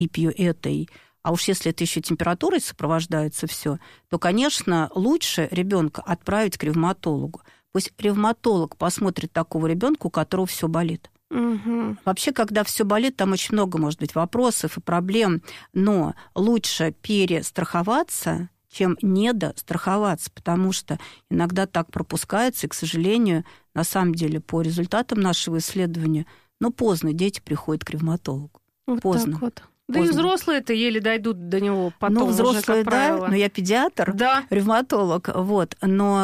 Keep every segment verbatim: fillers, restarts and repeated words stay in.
и пью это, и... а уж если это еще температурой сопровождается все, то, конечно, лучше ребенка отправить к ревматологу. Пусть ревматолог посмотрит такого ребенка, у которого все болит. Угу. Вообще, когда все болит, там очень много может быть вопросов и проблем, но лучше перестраховаться, чем недостраховаться, потому что иногда так пропускается, и, к сожалению, на самом деле, по результатам нашего исследования, ну, поздно дети приходят к ревматологу. Вот поздно. Так вот. Да и взрослые-то еле дойдут до него потом. Ну, взрослые, уже, как да, правило. но я педиатр, да. ревматолог, вот. Но,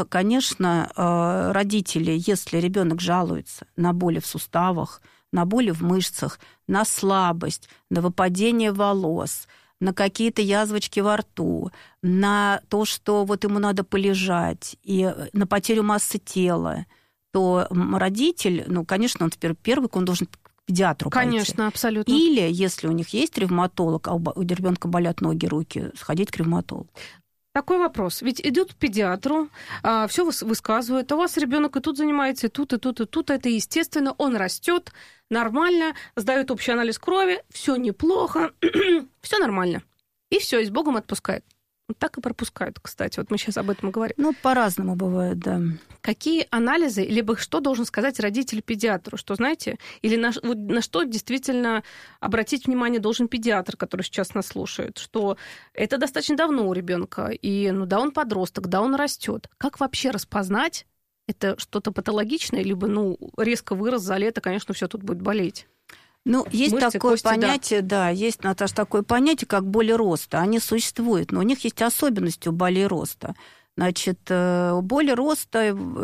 конечно, родители, если ребенок жалуется на боли в суставах, на боли в мышцах, на слабость, на выпадение волос, на какие-то язвочки во рту, на то, что вот ему надо полежать, и на потерю массы тела, то родитель, ну, конечно, он первый, он должен педиатру пойти. Конечно, абсолютно. Или, если у них есть ревматолог, а у ребенка болят ноги, руки, сходить к ревматологу. Такой вопрос. Ведь идут к педиатру, все высказывают, а у вас ребенок и тут занимается, и тут, и тут, и тут. Это естественно, он растет нормально, сдает общий анализ крови, все неплохо, все нормально. И все, и с Богом отпускает. Вот так и пропускают, кстати. Вот мы сейчас об этом говорим. Ну, по-разному бывает, да. Какие анализы, либо что должен сказать родитель педиатру? Что, знаете, или на, на что действительно обратить внимание должен педиатр, который сейчас нас слушает? Что это достаточно давно у ребенка, и ну да, он подросток, да, он растет. Как вообще распознать, это что-то патологичное, либо ну резко вырос за лето, конечно, все тут будет болеть? Ну, есть Мышцы, такое кости, понятие, да. да, есть, Наташа, такое понятие, как боли роста. Они существуют, но у них есть особенности у болей роста. Значит, боли роста,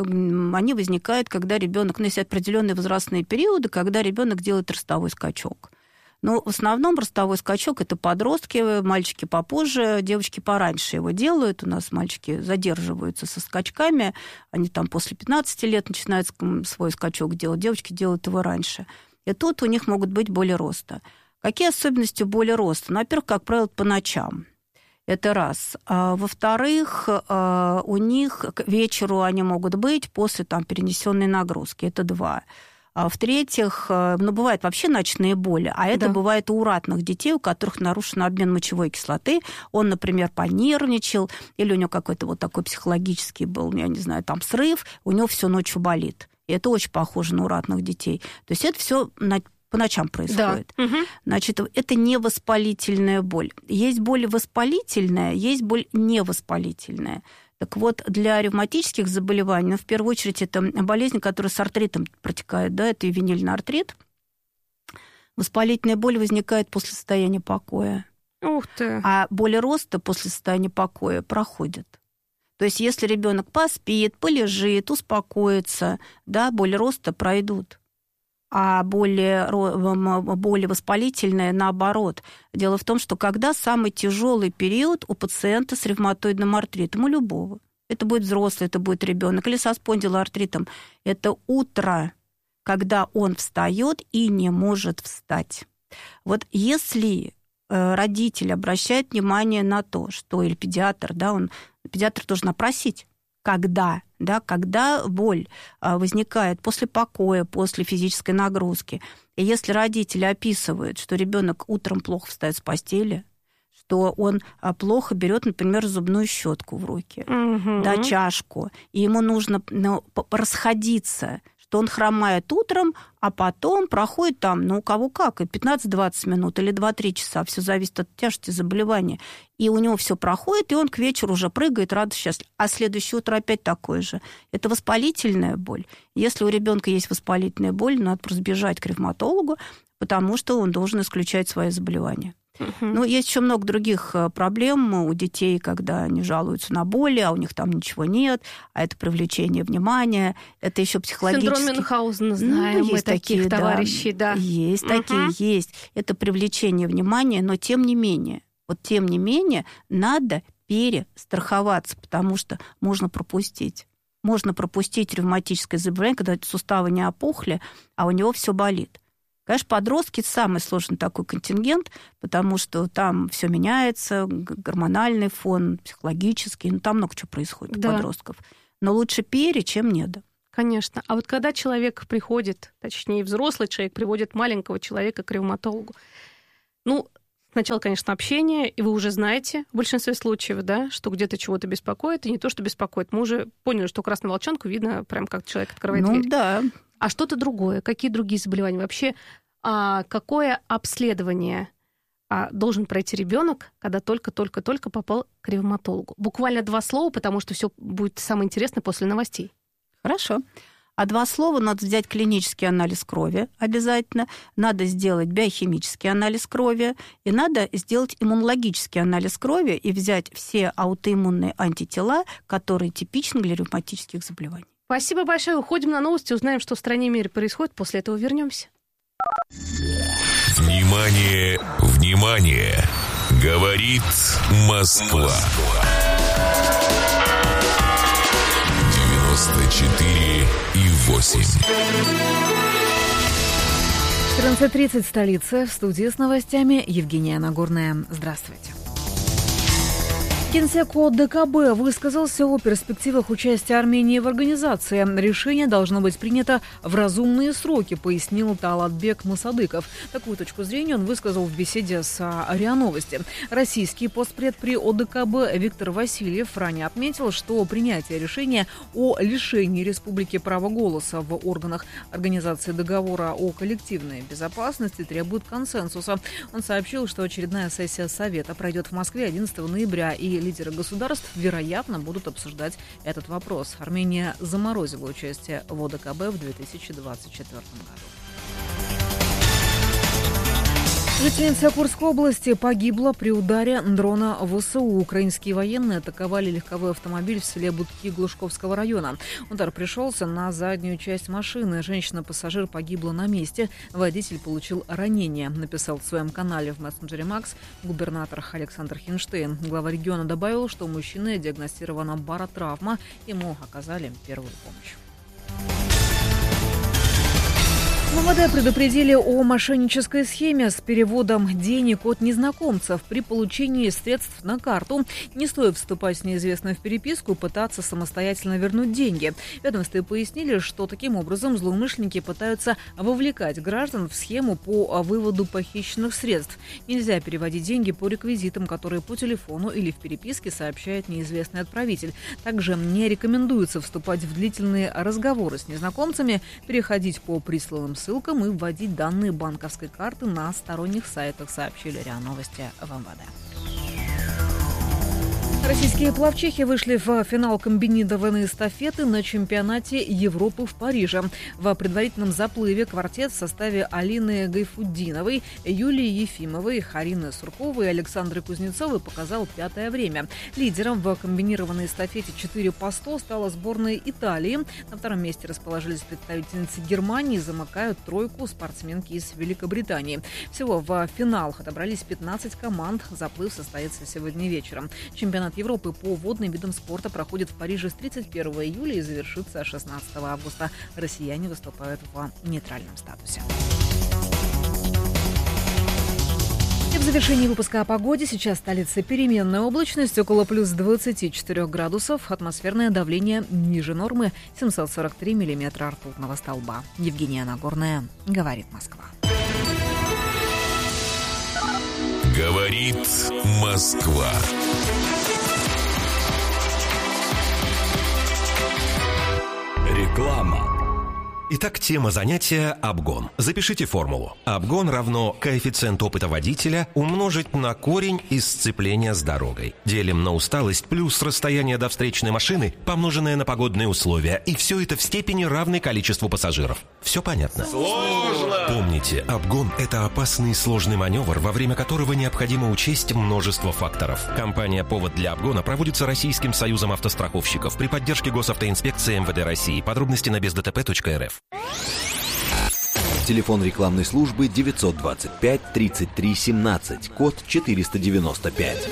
они возникают, когда ребенок, ну, есть определенные возрастные периоды, когда ребенок делает ростовой скачок. Но в основном ростовой скачок – это подростки, мальчики попозже, девочки пораньше его делают. У нас мальчики задерживаются со скачками, они там после пятнадцати лет начинают свой скачок делать, девочки делают его раньше. И тут у них могут быть боли роста. Какие особенности боли роста? Ну, во-первых, как правило, по ночам. Это раз. А, во-вторых, а, у них к вечеру они могут быть после там, перенесенной нагрузки. Это два. А, в-третьих, ну, бывают вообще ночные боли, а это да. бывает у уратных детей, у которых нарушен обмен мочевой кислоты. Он, например, понервничал, или у него какой-то вот такой психологический был, я не знаю, там срыв, у него всю ночь болит. И это очень похоже на уратных детей. То есть это все по ночам происходит. Да. Угу. Значит, это не воспалительная боль. Есть боль воспалительная, есть боль невоспалительная. Так вот, для ревматических заболеваний, ну, в первую очередь, это болезнь, которая с артритом протекает, да, это и венильный артрит. Воспалительная боль возникает после состояния покоя. Ух ты! А боли роста после состояния покоя проходят. То есть, если ребенок поспит, полежит, успокоится, да, боли роста пройдут. А боли, боли воспалительные наоборот. Дело в том, что когда самый тяжелый период у пациента с ревматоидным артритом, у любого, это будет взрослый, это будет ребенок, или со спондилоартритом, это утро, когда он встает и не может встать. Вот если родитель обращает внимание на то, что, или педиатр, да, он, педиатр должен опросить, когда, да, когда боль возникает после покоя, после физической нагрузки. И если родители описывают, что ребенок утром плохо встает с постели, что он плохо берет, например, зубную щетку в руки, угу. да, чашку, и ему нужно ну, расходиться, что он хромает утром, а потом проходит там, ну, у кого как, и пятнадцать-двадцать минут или два-три часа, все зависит от тяжести заболевания. И у него все проходит, и он к вечеру уже прыгает, радостно, счастлив. А следующее утро опять такое же. Это воспалительная боль. Если у ребенка есть воспалительная боль, надо просто бежать к ревматологу, потому что он должен исключать свои заболевания. Uh-huh. Ну, есть еще много других проблем у детей, когда они жалуются на боли, а у них там ничего нет, а это привлечение внимания, это еще психологически... Синдром Мюнхгаузена знаем, ну, мы таких такие, товарищей, да. да. Есть uh-huh. такие, есть. Это привлечение внимания, но тем не менее, вот тем не менее, надо перестраховаться, потому что можно пропустить. Можно пропустить ревматическое заболевание, когда суставы не опухли, а у него все болит. Конечно, подростки – это самый сложный такой контингент, потому что там все меняется, гормональный фон, психологический, ну, там много чего происходит да. у подростков. Но лучше пере, чем недо. Конечно. А вот когда человек приходит, точнее, взрослый человек приводит маленького человека к ревматологу, ну, Сначала, конечно, общение, и вы уже знаете в большинстве случаев, да, что где-то чего-то беспокоит, и не то, что беспокоит. Мы уже поняли, что красную волчонку видно прям как человек открывает ну, дверь. Да. А что-то другое? Какие другие заболевания? Вообще, а, какое обследование а, должен пройти ребенок, когда только-только-только попал к ревматологу? Буквально два слова, потому что все будет самое интересное после новостей. Хорошо. А два слова: надо взять клинический анализ крови обязательно, надо сделать биохимический анализ крови, и надо сделать иммунологический анализ крови и взять все аутоиммунные антитела, которые типичны для ревматических заболеваний. Спасибо большое. Уходим на новости, узнаем, что в стране и мире происходит. После этого вернемся. Внимание, внимание! Говорит Москва. девяносто четыре и восемь. четырнадцать тридцать, столица. В студии с новостями Евгения Нагорная. Здравствуйте. Генсек ОДКБ высказался о перспективах участия Армении в организации. Решение должно быть принято в разумные сроки, пояснил Талатбек Мусадыков. Такую точку зрения он высказал в беседе с РИА Новости. Российский постпред при ОДКБ Виктор Васильев ранее отметил, что принятие решения о лишении республики права голоса в органах Организации договора о коллективной безопасности требует консенсуса. Он сообщил, что очередная сессия Совета пройдет в Москве одиннадцатого ноября, и лидеры государств, вероятно, будут обсуждать этот вопрос. Армения заморозила участие в ОДКБ в две тысячи двадцать четвёртом году. Жительница Курской области погибла при ударе дрона ВСУ. Украинские военные атаковали легковой автомобиль в селе Будки Глушковского района. Удар пришелся на заднюю часть машины. Женщина-пассажир погибла на месте. Водитель получил ранение, написал в своем канале в мессенджере Макс губернатор Александр Хинштейн. Глава региона добавил, что у мужчины диагностирована баротравма. Ему оказали первую помощь. В МВД предупредили о мошеннической схеме с переводом денег от незнакомцев. При получении средств на карту не стоит вступать с неизвестным в переписку и пытаться самостоятельно вернуть деньги. В ведомстве пояснили, что таким образом злоумышленники пытаются вовлекать граждан в схему по выводу похищенных средств. Нельзя переводить деньги по реквизитам, которые по телефону или в переписке сообщает неизвестный отправитель. Также не рекомендуется вступать в длительные разговоры с незнакомцами, переходить по присланным ссылкам и вводить данные банковской карты на сторонних сайтах, сообщили РИА Новости в МВД. Российские пловчихи вышли в финал комбинированной эстафеты на чемпионате Европы в Париже. В предварительном заплыве квартет в составе Алины Гайфуддиновой, Юлии Ефимовой, Харины Сурковой и Александры Кузнецовой показал пятое время. Лидером в комбинированной эстафете четыре по сто стала сборная Италии. На втором месте расположились представительницы Германии, замыкают тройку спортсменки из Великобритании. Всего в финал отобрались пятнадцать команд. Заплыв состоится сегодня вечером. Чемпионат Европы по водным видам спорта проходит в Париже с тридцать первого июля и завершится шестнадцатого августа. Россияне выступают в нейтральном статусе. И в завершении выпуска о погоде. Сейчас столица переменная облачность, около плюс двадцати четырёх градусов. Атмосферное давление ниже нормы, семьсот сорок три миллиметра ртутного столба. Евгения Нагорная, говорит Москва. Говорит Москва. Реклама. Итак, тема занятия – обгон. Запишите формулу. Обгон равно коэффициент опыта водителя умножить на корень из сцепления с дорогой. Делим на усталость плюс расстояние до встречной машины, помноженное на погодные условия. И все это в степени равной количеству пассажиров. Все понятно? Сложно! Помните, обгон – это опасный и сложный маневр, во время которого необходимо учесть множество факторов. Компания «Повод для обгона» проводится Российским союзом автостраховщиков при поддержке Госавтоинспекции МВД России. Подробности на без дэ тэ пэ точка эр эф. Телефон рекламной службы девятьсот двадцать пять тридцать три семнадцать, код четыреста девяносто пять.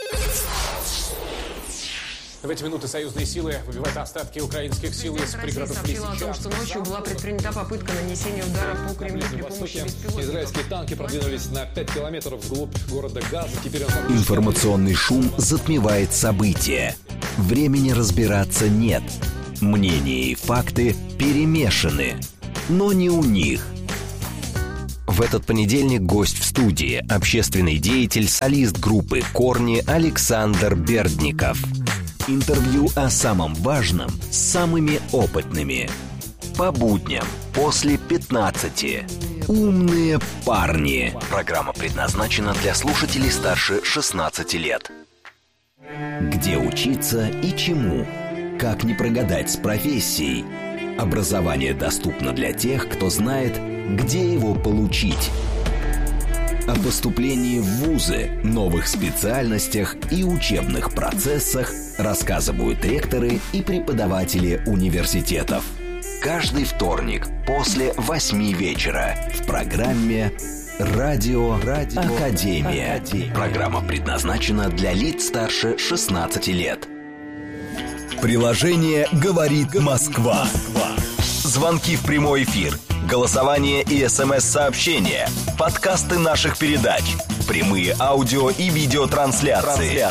В эти минуты союзные силы выбивают остатки украинских сил из пригородов Лисичанска. Россия сообщила о том, что ночью была предпринята попытка нанесения удара по Кремлю при помощи беспилотников. Израильские танки продвинулись на пять километров вглубь города Газа. Теперь он... Информационный шум затмевает события. Времени разбираться нет. Мнения и факты перемешаны. Но не у них. В этот понедельник гость в студии – общественный деятель, солист группы «Корни» Александр Бердников. Интервью о самом важном с самыми опытными. По будням после пятнадцати. «Умные парни». Программа предназначена для слушателей старше шестнадцати лет. Где учиться и чему? Как не прогадать с профессией? Образование доступно для тех, кто знает, где его получить. О поступлении в вузы, новых специальностях и учебных процессах рассказывают ректоры и преподаватели университетов. Каждый вторник после восьми вечера в программе «Радио, Радио Академия». Академия. Программа предназначена для лиц старше шестнадцати лет. Приложение «Говорит Москва». Звонки в прямой эфир, голосование и смс-сообщения, подкасты наших передач, прямые аудио и видеотрансляции.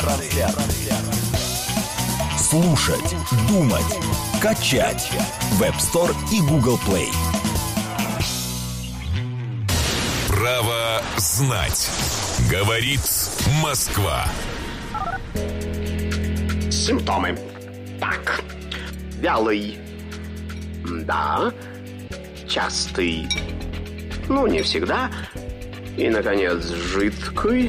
Слушать, думать, качать. Web Store и Google Play. Право знать. Говорит Москва. Симптомы. Так. Вялый. Да. Частый. Ну, не всегда. И, наконец, жидкий.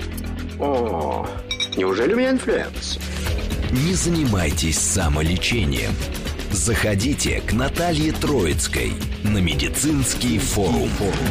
О, неужели у меня инфлюенция? Не занимайтесь самолечением. Заходите к Наталье Троицкой на медицинский форум.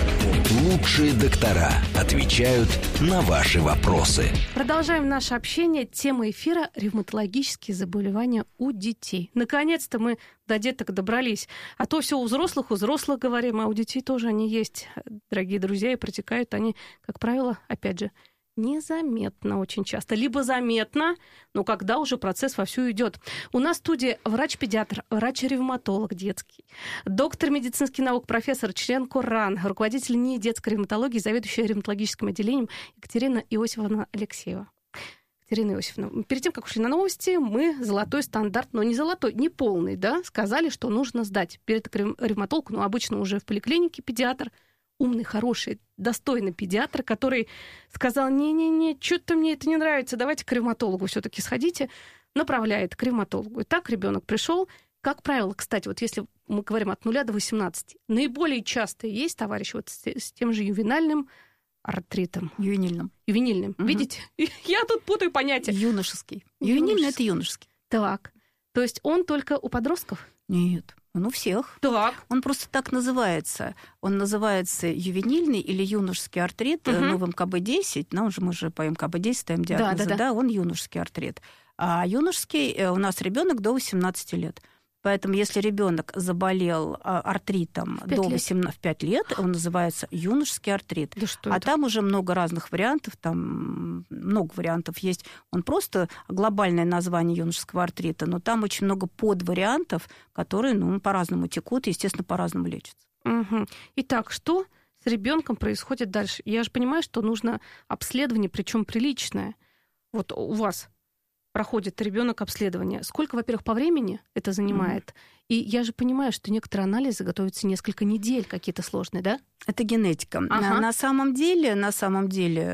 Лучшие доктора отвечают на ваши вопросы. Продолжаем наше общение. Тема эфира – ревматологические заболевания у детей. Наконец-то мы до деток добрались. А то все у взрослых, у взрослых говорим, а у детей тоже они есть, дорогие друзья, и протекают они, как правило, опять же, незаметно очень часто. Либо заметно, но когда уже процесс вовсю идет. У нас в студии врач-педиатр, врач-ревматолог детский, доктор медицинских наук, профессор, член КОРАН, руководитель НИИ детской ревматологии, заведующая ревматологическим отделением Екатерина Иосифовна Алексеева. Екатерина Иосифовна, перед тем, как ушли на новости, мы золотой стандарт, но не золотой, не полный, да, сказали, что нужно сдать перед ревматологом, ну, обычно уже в поликлинике педиатр, умный, хороший, достойный педиатр, который сказал, не-не-не, что-то мне это не нравится, давайте к ревматологу все-таки сходите, направляет к ревматологу. И так ребенок пришел. Как правило, кстати, вот если мы говорим от нуля до восемнадцати, наиболее частые есть, товарищи, вот с, с тем же ювенальным артритом. Ювенильным. Ювенильным. Угу. Видите? Я тут путаю понятия. Юношеский. Ювенильный – это юношеский. Так. То есть он только у подростков? Нет. Он у всех. Так. Он просто так называется. Он называется ювенильный или юношеский артрит. Угу. Ну, в эм ка бэ десять, ну, мы же по эм ка бэ десять ставим диагнозы, да, да, да. да, он юношеский артрит. А юношеский у нас ребенок до восемнадцати лет. Поэтому если ребенок заболел артритом до восемнадцати, в пять лет, он называется юношеский артрит. Да что а это? Там уже много разных вариантов, там много вариантов есть. Он просто глобальное название юношеского артрита, но там очень много подвариантов, которые, ну, по-разному текут и, естественно, по-разному лечатся. Угу. Итак, что с ребенком происходит дальше? Я же понимаю, что нужно обследование, причем приличное. Вот у вас проходит ребенок обследование. Сколько, во-первых, по времени это занимает? Mm. И я же понимаю, что некоторые анализы готовятся несколько недель, какие-то сложные, да? Это генетика. Ага. На, на самом деле, на самом деле,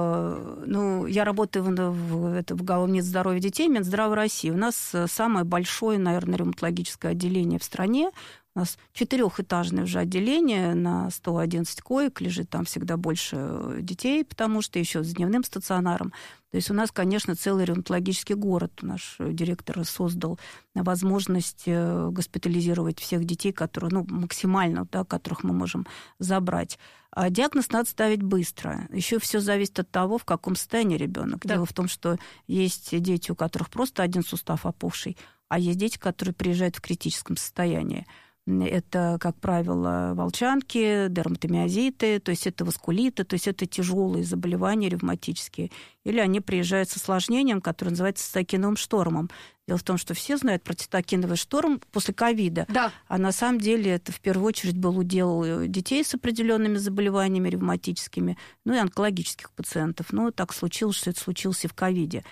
э, ну, я работаю в, в, это, в Головном Минздоровья детей, Минздрава России. У нас самое большое, наверное, ревматологическое отделение в стране. У нас четырехэтажное уже отделение на сто одиннадцать коек, лежит там всегда больше детей, потому что еще с дневным стационаром. То есть у нас, конечно, целый ревматологический город. Наш директор создал возможность госпитализировать всех детей, которые, ну, максимально, да, которых мы можем забрать. А диагноз надо ставить быстро. Еще все зависит от того, в каком состоянии ребенок. Да. Дело в том, что есть дети, у которых просто один сустав опухший, а есть дети, которые приезжают в критическом состоянии. Это, как правило, волчанки, дерматомиозиты, то есть это васкулиты, то есть это тяжелые заболевания ревматические. Или они приезжают с осложнением, которое называется цитокиновым штормом. Дело в том, что все знают про цитокиновый шторм после ковида. Да. А на самом деле это в первую очередь был удел детей с определенными заболеваниями ревматическими, ну и онкологических пациентов. Но так случилось, что это случилось и в ковиде.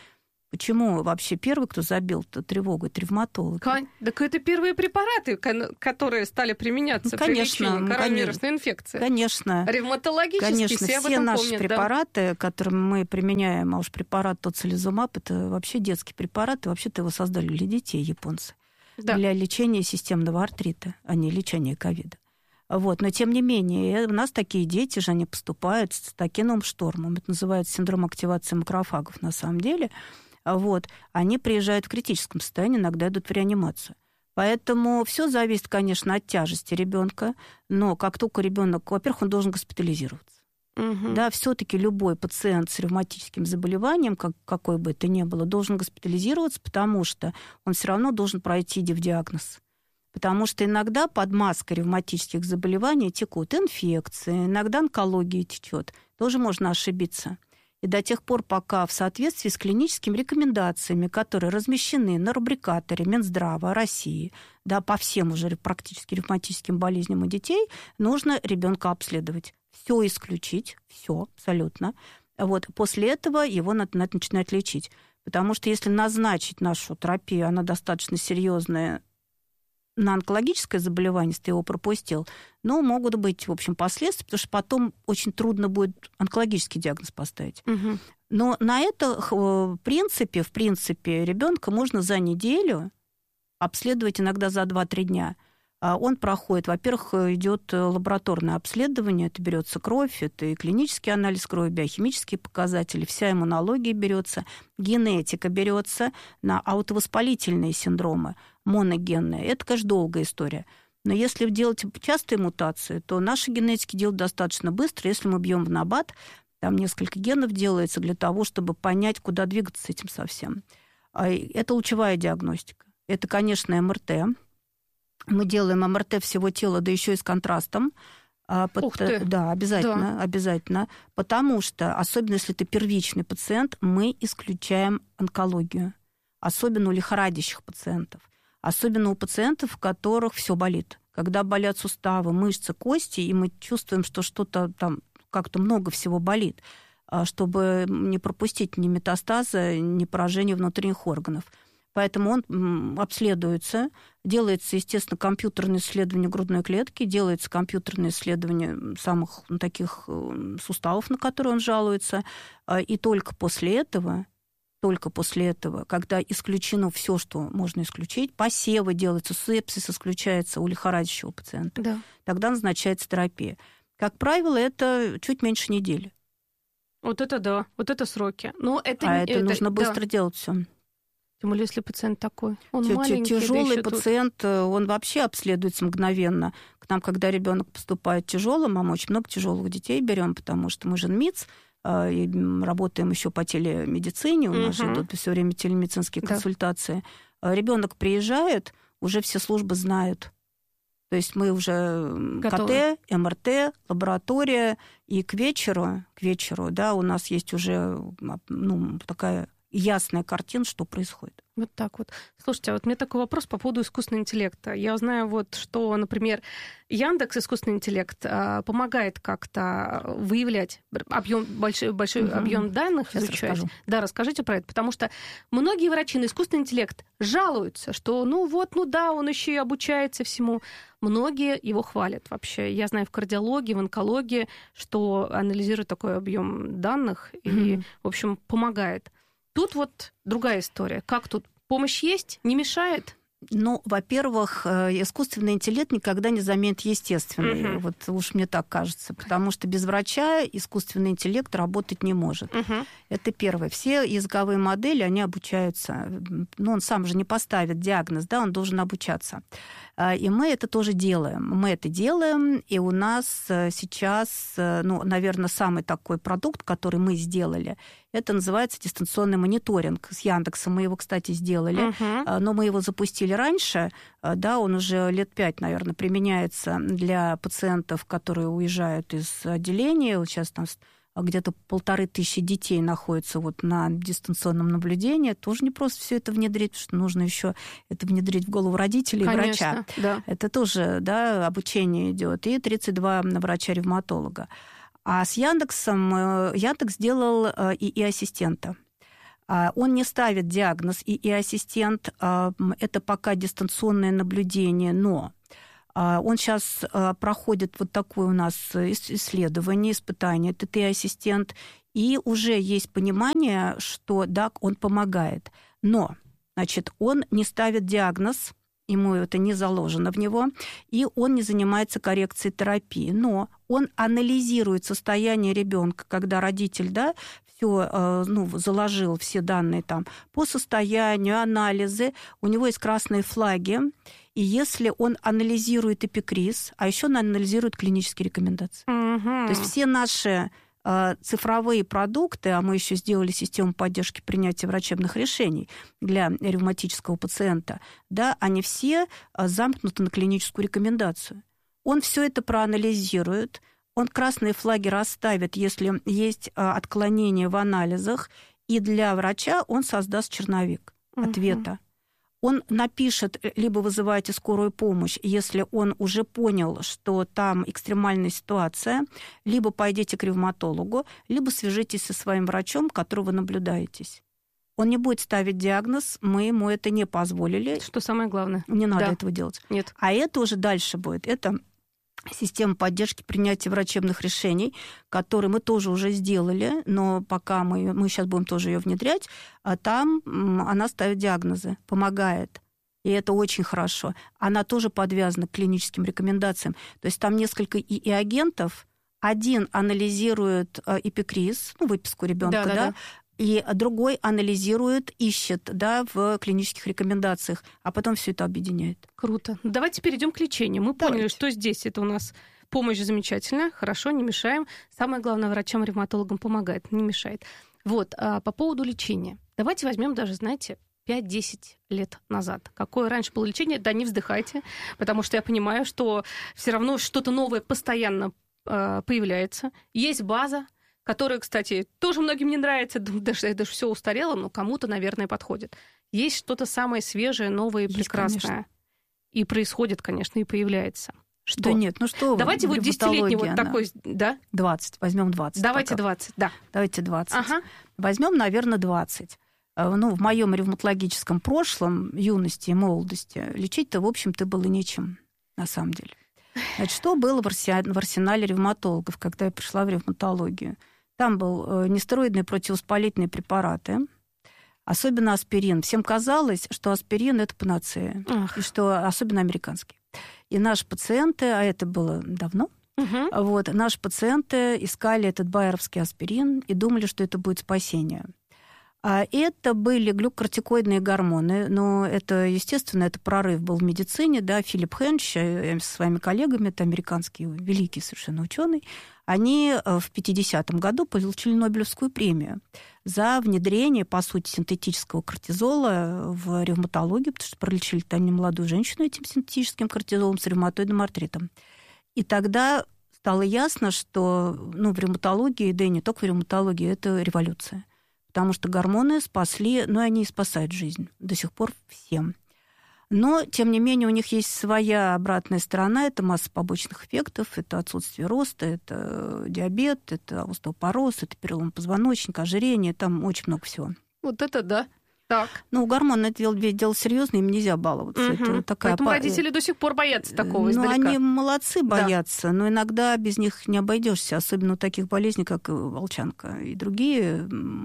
Почему вообще первый, кто забил тревогу, это ревматолог? Так это первые препараты, которые стали применяться, ну, конечно, при лечении коронавирусной инфекции. Конечно. Ревматологические, конечно, все, все наши помнят, препараты, да? которые мы применяем, а уж препарат тоцилизумаб, это вообще детский препарат, и вообще-то его создали для детей японцы, да. Для лечения системного артрита, а не лечения ковида. Вот. Но, тем не менее, у нас такие дети же, они поступают с таким штормом. Это называется синдром активации макрофагов на самом деле. Вот. Они приезжают в критическом состоянии, иногда идут в реанимацию. Поэтому все зависит, конечно, от тяжести ребенка, но как только ребенок, во-первых, он должен госпитализироваться. Угу. Да, все-таки любой пациент с ревматическим заболеванием, как, какой бы это ни было, должен госпитализироваться, потому что он все равно должен пройти дивдиагноз. Потому что иногда под маской ревматических заболеваний текут инфекции, иногда онкология течет. Тоже можно ошибиться. И до тех пор, пока в соответствии с клиническими рекомендациями, которые размещены на рубрикаторе Минздрава России, да, по всем уже практически ревматическим болезням у детей, нужно ребенка обследовать. Все исключить, все абсолютно. Вот. После этого его надо, надо начинать лечить. Потому что если назначить нашу терапию, она достаточно серьезная, на онкологическое заболевание, если ты его пропустил, ну, могут быть, в общем, последствия, потому что потом очень трудно будет онкологический диагноз поставить. Угу. Но на это, в принципе, в принципе, ребенка можно за неделю обследовать, иногда за два-три дня. Он проходит, во-первых, идет лабораторное обследование, это берется кровь, это и клинический анализ крови, биохимические показатели, вся иммунология берется, генетика берется на аутовоспалительные синдромы, моногенные. Это, конечно, долгая история. Но если делать частые мутации, то наши генетики делают достаточно быстро. Если мы бьем в набат, там несколько генов делается для того, чтобы понять, куда двигаться с этим совсем. Это лучевая диагностика. Это, конечно, эм эр тэ. Мы делаем эм эр тэ всего тела, да еще и с контрастом. Ух ты. Да, обязательно, да. обязательно. Потому что, особенно если ты первичный пациент, мы исключаем онкологию. Особенно у лихорадящих пациентов. Особенно у пациентов, у которых все болит. Когда болят суставы, мышцы, кости, и мы чувствуем, что что-то там как-то много всего болит, чтобы не пропустить ни метастазы, ни поражение внутренних органов. Поэтому он обследуется, делается, естественно, компьютерное исследование грудной клетки, делается компьютерное исследование самых ну, таких суставов, на которые он жалуется, и только после этого, только после этого, когда исключено все, что можно исключить, посевы делаются, сепсис исключается у лихорадящего пациента, да. Тогда назначается терапия. Как правило, это чуть меньше недели. Вот это да, вот это сроки. Но это, а это, это нужно быстро да. делать все. Тем более, если пациент такой. Он Т- маленький, тяжелый да пациент, тут... он вообще обследуется мгновенно. К нам, когда ребенок поступает тяжелым, а мы очень много тяжелых детей берем, потому что мы же эн эм и ц, и работаем еще по телемедицине, у нас же идут все время телемедицинские консультации. Да. Ребенок приезжает, уже все службы знают. То есть мы уже готовы. КТ, эм эр тэ, лаборатория, и к вечеру, к вечеру, да, у нас есть уже ну, такая ясная картина, что происходит. Вот так вот. Слушайте, а вот у меня такой вопрос по поводу искусственного интеллекта. Я знаю, вот, что, например, Яндекс искусственный интеллект помогает как-то выявлять объем, большой, большой угу. объем данных, Сейчас изучать. Расскажу. Да, расскажите про это, потому что многие врачи на искусственный интеллект жалуются, что ну вот, ну да, он еще и обучается всему. Многие его хвалят вообще. Я знаю в кардиологии, в онкологии, что анализирует такой объем данных и, угу. в общем, помогает. Тут вот другая история. Как тут? Помощь есть? Не мешает? Ну, во-первых, искусственный интеллект никогда не заменит естественный. Uh-huh. Вот уж мне так кажется. Потому что без врача искусственный интеллект работать не может. Uh-huh. Это первое. Все языковые модели, они обучаются. Ну, он сам же не поставит диагноз, да, он должен обучаться. И мы это тоже делаем. Мы это делаем, и у нас сейчас, ну, наверное, самый такой продукт, который мы сделали, это называется дистанционный мониторинг. С Яндексом мы его, кстати, сделали, uh-huh. но мы его запустили раньше, да, он уже лет пять, наверное, применяется для пациентов, которые уезжают из отделения. Вот сейчас там где-то полторы тысячи детей находятся вот на дистанционном наблюдении. Тоже не просто все это внедрить, потому что нужно еще это внедрить в голову родителей и врача. Да. Это тоже, да, обучение идет. И тридцать два врача-ревматолога. А с Яндексом Яндекс сделал и, и ассистента. Он не ставит диагноз, и, и ассистент, это пока дистанционное наблюдение, но он сейчас проходит вот такое у нас исследование, испытание, это ты ассистент, и уже есть понимание, что да, он помогает. Но, значит, он не ставит диагноз, ему это не заложено в него, и он не занимается коррекцией терапии. Но он анализирует состояние ребенка, когда родитель, да, все, ну, заложил все данные там по состоянию, анализы, у него есть красные флаги, и если он анализирует эпикриз, а еще он анализирует клинические рекомендации. Mm-hmm. То есть все наши цифровые продукты, а мы еще сделали систему поддержки принятия врачебных решений для ревматического пациента, да, они все замкнуты на клиническую рекомендацию. Он все это проанализирует, он красные флаги расставит, если есть отклонения в анализах, и для врача он создаст черновик uh-huh. ответа. Он напишет, либо вызывайте скорую помощь, если он уже понял, что там экстремальная ситуация, либо пойдите к ревматологу, либо свяжитесь со своим врачом, которого вы наблюдаетесь. Он не будет ставить диагноз, мы ему это не позволили. Что самое главное. Не надо да. этого делать. Нет. А это уже дальше будет. Это система поддержки принятия врачебных решений, которую мы тоже уже сделали, но пока мы, мы сейчас будем тоже ее внедрять, там она ставит диагнозы, помогает. И это очень хорошо. Она тоже подвязана к клиническим рекомендациям. То есть там несколько ИИ-агентов. Один анализирует эпикриз, ну, выписку ребенка, да, да, да, и другой анализирует, ищет, да, в клинических рекомендациях, а потом все это объединяет. Круто. Давайте перейдем к лечению. Мы Давайте. поняли, что здесь это у нас помощь замечательная, хорошо, не мешаем. Самое главное, врачам-ревматологам помогает, не мешает. Вот, а по поводу лечения. Давайте возьмем даже, знаете, пять-десять лет назад. Какое раньше было лечение? Да, не вздыхайте, потому что я понимаю, что все равно что-то новое постоянно э, появляется. Есть база, которая, кстати, тоже многим не нравится, даже это же все устарело, но кому-то, наверное, подходит. Есть что-то самое свежее, новое и Есть, прекрасное. Конечно. И происходит, конечно, и появляется. Что? Да нет, ну что Давайте вот десятилетний вот такой, да? двадцать, возьмем двадцать. Давайте пока. двадцать, да. Давайте двадцать. Ага. Возьмем, наверное, двадцать. Ну, в моем ревматологическом прошлом, юности и молодости, лечить-то, в общем-то, было нечем, на самом деле. Значит, что было в арсенале ревматологов, когда я пришла в ревматологию? Там был нестероидные противовоспалительные препараты, особенно аспирин. Всем казалось, что аспирин – это панацея, Ах. и что особенно американский. И наши пациенты, а это было давно, угу. вот, наши пациенты искали этот байеровский аспирин и думали, что это будет спасение. А это были глюкокортикоидные гормоны, но это, естественно, это прорыв был в медицине, да, Филипп Хенч со своими коллегами, это американский великий совершенно ученый, они в пятидесятом году получили Нобелевскую премию за внедрение, по сути, синтетического кортизола в ревматологию, потому что пролечили там немолодую женщину этим синтетическим кортизолом с ревматоидным артритом. И тогда стало ясно, что ну, в ревматологии, да и не только в ревматологии, это революция. Потому что гормоны спасли, но они и спасают жизнь до сих пор всем. Но, тем не менее, у них есть своя обратная сторона. Это масса побочных эффектов, это отсутствие роста, это диабет, это остеопороз, это перелом позвоночника, ожирение, там очень много всего. Вот это да. Так. Ну, гормоны это дело, дело серьезное, им нельзя баловаться. Угу. Это такая Поэтому по... родители до сих пор боятся такого ну, издалека. Они молодцы, боятся, да. но иногда без них не обойдешься, особенно у таких болезней, как волчанка и другие.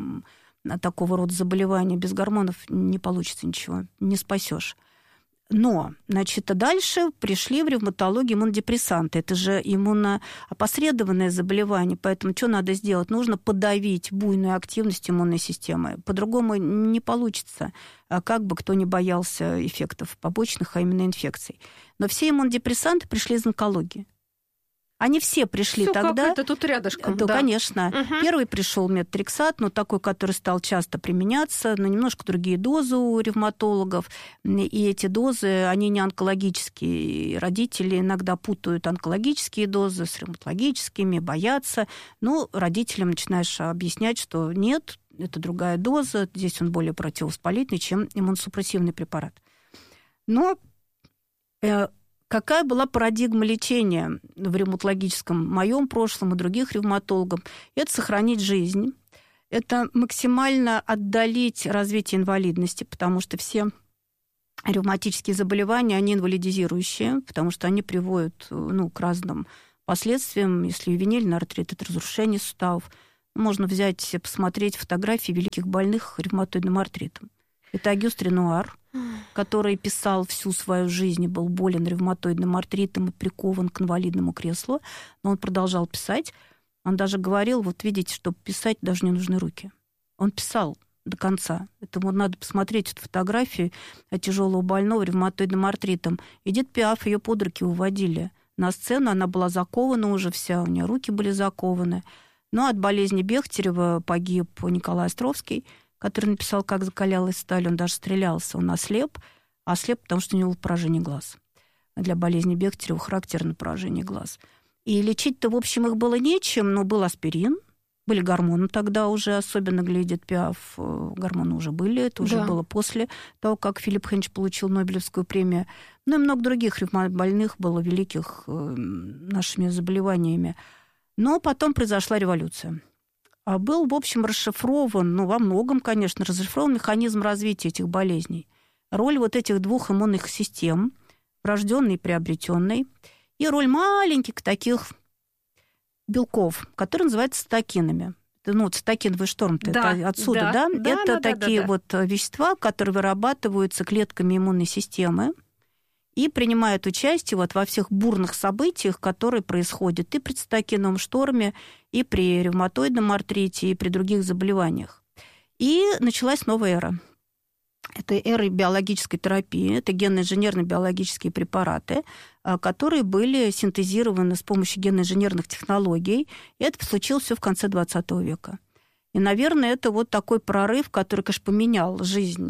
Такого рода заболевания без гормонов не получится ничего, не спасешь. Но, значит, дальше пришли в ревматологию иммунодепрессанты. Это же иммуноопосредованное заболевание, поэтому что надо сделать? Нужно подавить буйную активность иммунной системы. По-другому не получится, как бы кто ни боялся эффектов побочных, а именно инфекций. Но все иммунодепрессанты пришли из онкологии. Они все пришли Всё тогда. Как это тут рядышком. Да, да. конечно. Угу. Первый пришел метотрексат, но такой, который стал часто применяться, но немножко другие дозы у ревматологов. И эти дозы, они не онкологические. Родители иногда путают онкологические дозы с ревматологическими, боятся. Ну, родителям начинаешь объяснять, что нет, это другая доза, здесь он более противовоспалительный, чем иммуносупрессивный препарат. Но... Э, Какая была парадигма лечения в ревматологическом моем прошлом и других ревматологов? Это сохранить жизнь, Это максимально отдалить развитие инвалидности, потому что все ревматические заболевания, они инвалидизирующие, потому что они приводят, ну, к разным последствиям. Если ювенильный артрит, это разрушение суставов. Можно взять, посмотреть фотографии великих больных ревматоидным артритом. Это Агюст Ренуар, который писал всю свою жизнь, был болен ревматоидным артритом и прикован к инвалидному креслу, но он продолжал писать. Он даже говорил, вот видите, чтобы писать, даже не нужны руки. Он писал до конца. Это вот надо посмотреть эту фотографию тяжелого больного ревматоидным артритом. Эдит Пиаф ее под руки уводили на сцену, она была закована уже вся, у нее руки были закованы. Но от болезни Бехтерева погиб Николай Островский, который написал «Как закалялась сталь». Он даже стрелялся, он ослеп, а ослеп, потому что у него поражение глаз. Для болезни Бехтерева характерно поражение глаз. И лечить-то, в общем, их было нечем, но был аспирин, были гормоны тогда уже, особенно для Эдит Пиаф, гормоны уже были, это уже да. было после того, как Филипп Хенч получил Нобелевскую премию. Ну и много других ревматбольных было великих нашими заболеваниями. Но потом произошла революция. А был, в общем, расшифрован, ну, во многом, конечно, расшифрован механизм развития этих болезней. Роль вот этих двух иммунных систем, врожденной и приобретенной, и роль маленьких таких белков, которые называются цитокинами. Ну, цитокиновый шторм-то да, это отсюда, да? да? да это да, такие да, да, да. вот вещества, которые вырабатываются клетками иммунной системы и принимают участие вот во всех бурных событиях, которые происходят и при цитокиновом шторме, и при ревматоидном артрите, и при других заболеваниях. И началась новая эра. Это эра биологической терапии, это генно-инженерные биологические препараты, которые были синтезированы с помощью генно-инженерных технологий. И это случилось все в конце двадцатого века. И, наверное, это вот такой прорыв, который, конечно, поменял жизнь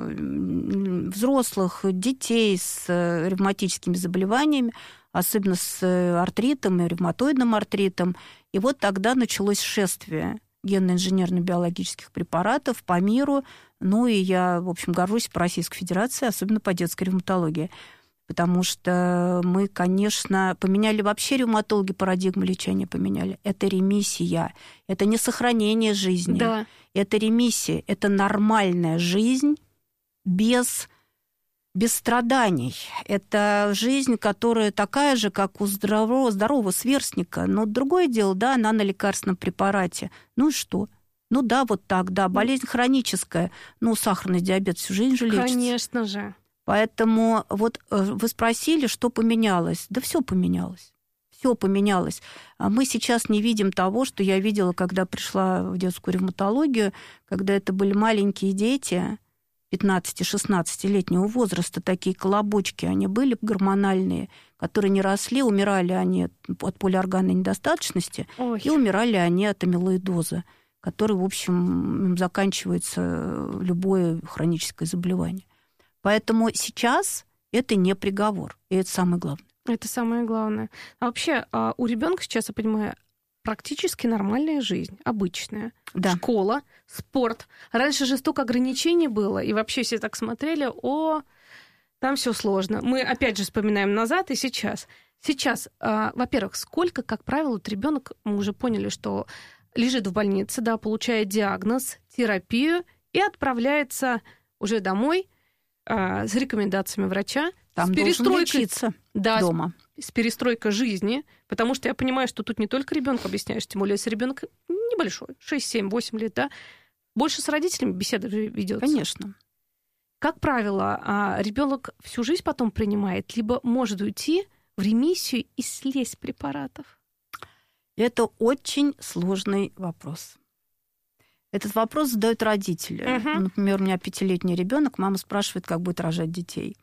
взрослых, детей с ревматическими заболеваниями, особенно с артритом и ревматоидным артритом. И вот тогда началось шествие генно-инженерно-биологических препаратов по миру. Ну и я, в общем, горжусь по Российской Федерации, особенно по детской ревматологии. Потому что мы, конечно, поменяли вообще ревматологи, парадигму лечения поменяли. Это ремиссия, это не сохранение жизни. Да. Это ремиссия, это нормальная жизнь без, без страданий. Это жизнь, которая такая же, как у здорового, здорового сверстника. Но другое дело, да, она на лекарственном препарате. Ну и что? Ну да, вот так, да, болезнь хроническая. Ну, сахарный диабет всю жизнь же лечится. Конечно же. Поэтому вот вы спросили, что поменялось. Да все поменялось. Все поменялось. А мы сейчас не видим того, что я видела, когда пришла в детскую ревматологию, когда это были маленькие дети пятнадцати-шестнадцатилетнего возраста, такие колобочки, они были гормональные, которые не росли, умирали они от полиорганной недостаточности, Ой. и умирали они от амилоидоза, который, в общем, им заканчивается любое хроническое заболевание. Поэтому сейчас это не приговор, и это самое главное. Это самое главное. А вообще у ребенка сейчас, я понимаю, практически нормальная жизнь, обычная. Да. Школа, спорт. Раньше же столько ограничений было, и вообще все так смотрели, о, там все сложно. Мы опять же вспоминаем назад и сейчас. Сейчас, во-первых, сколько, как правило, вот ребенок, мы уже поняли, что лежит в больнице, да, получает диагноз, терапию и отправляется уже домой с рекомендациями врача, там с перестройкой лечиться да, дома. С, с перестройкой жизни, потому что я понимаю, что тут не только ребенку объясняешь, тем более если ребенок небольшой, шесть, семь, восемь лет, да, больше с родителями беседа ведется. Конечно. Как правило, ребенок всю жизнь потом принимает, либо может уйти в ремиссию и слезть с препаратов. Это очень сложный вопрос. Этот вопрос задают родители. Uh-huh. Например, у меня пятилетний ребенок, мама спрашивает, как будет рожать детей.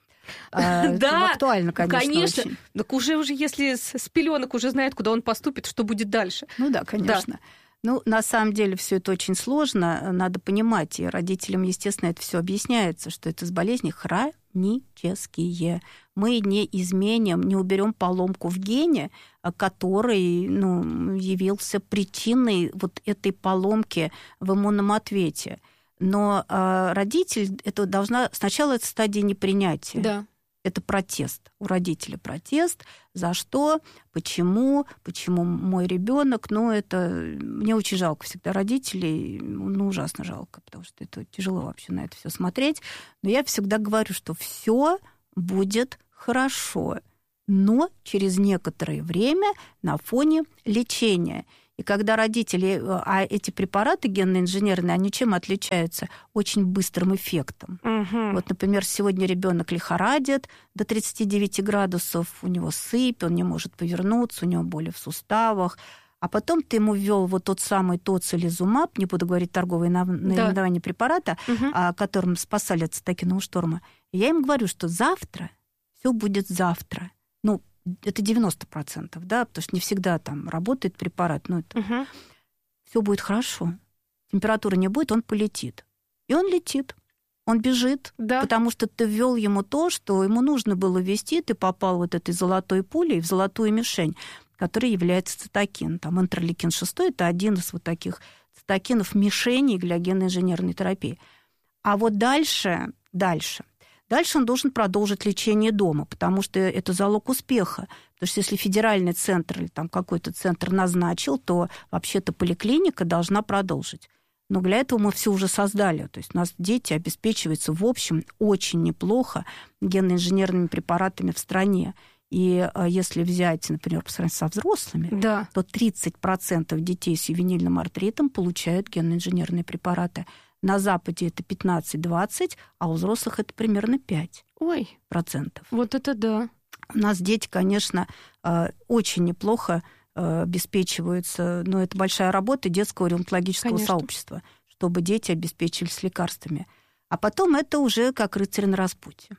Да, актуально, конечно. Конечно. Очень. Так уже уже если с пеленок уже знает, куда он поступит, что будет дальше. Ну да, конечно. Да. Ну, на самом деле, все это очень сложно, надо понимать, и родителям, естественно, это все объясняется, что это с болезни хронические. Мы не изменим, не уберем поломку в гене, который, ну, явился причиной вот этой поломки в иммунном ответе. Но э, родитель это должна сначала это стадия непринятия. Да. Это протест. У родителей протест. За что? Почему? Почему мой ребенок? Ну, это... Мне очень жалко всегда родителей. Ну, ужасно жалко, потому что это тяжело вообще на это все смотреть. Но я всегда говорю, что все будет хорошо, но через некоторое время на фоне лечения. И когда родители, а эти препараты генно-инженерные, они чем отличаются? Очень быстрым эффектом. Угу. Вот, например, сегодня ребенок лихорадит до тридцати девяти градусов, у него сыпь, он не может повернуться, у него боли в суставах. А потом ты ему ввел вот тот самый тоцилизумаб, не буду говорить торговое наименование да. препарата, угу. которым спасали от цитокинового шторма. И я им говорю, что завтра все будет завтра. Ну, это девяносто процентов, да, потому что не всегда там работает препарат, но это угу. все будет хорошо. Температуры не будет, он полетит. И он летит, он бежит, да. потому что ты ввел ему то, что ему нужно было ввести, ты попал вот этой золотой пулей в золотую мишень, которая является цитокин. Там интерлейкин шесть – это один из вот таких цитокинов мишеней для генно-инженерной терапии. А вот дальше, дальше... Дальше он должен продолжить лечение дома, потому что это залог успеха. Потому что если федеральный центр или там какой-то центр назначил, то вообще-то поликлиника должна продолжить. Но для этого мы все уже создали. То есть у нас дети обеспечиваются, в общем, очень неплохо генно-инженерными препаратами в стране. И если взять, например, по сравнению со взрослыми, да. то тридцать процентов детей с ювенильным артритом получают генно-инженерные препараты. На Западе это пятнадцать-двадцать, а у взрослых это примерно пять процентов. Ой, вот это да. У нас дети, конечно, очень неплохо обеспечиваются, но это большая работа детского ревматологического конечно. Сообщества, чтобы дети обеспечивались лекарствами. А потом это уже как рыцарь на распутье.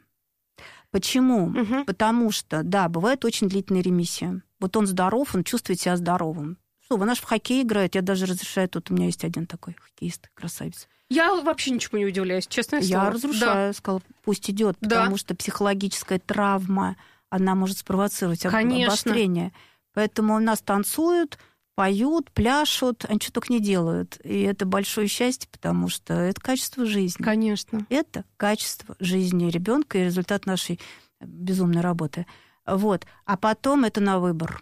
Почему? Угу. Потому что, да, бывает очень длительная ремиссия. Вот он здоров, он чувствует себя здоровым. Что, вы наш в хоккей играет, я даже разрешаю, тут у меня есть один такой хоккеист, красавец. Я вообще ничего не удивляюсь, честное слово. Я разрушаю, да. сказала, пусть идет, да. потому что психологическая травма, она может спровоцировать Конечно. Обострение. Поэтому у нас танцуют, поют, пляшут, они что только не делают. И это большое счастье, потому что это качество жизни. Конечно. Это качество жизни ребенка и результат нашей безумной работы. Вот. А потом это на выбор.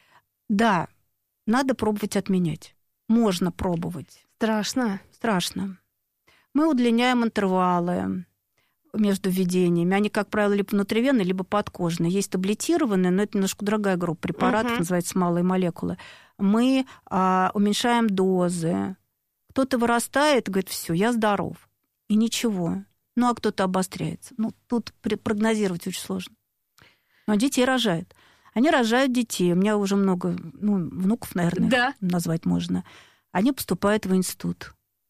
Да, надо пробовать отменять. Можно пробовать. Страшно. Страшно. Мы удлиняем интервалы между введениями. Они, как правило, либо внутривенные, либо подкожные. Есть таблетированные, но это немножко другая группа препаратов, uh-huh. называется малые молекулы. Мы а, уменьшаем дозы. Кто-то вырастает и говорит, все, я здоров. И ничего. Ну, а кто-то обостряется. Ну, тут прогнозировать очень сложно. Но детей рожают. Они рожают детей. У меня уже много ну, внуков, наверное, да. назвать можно. Они поступают в институт.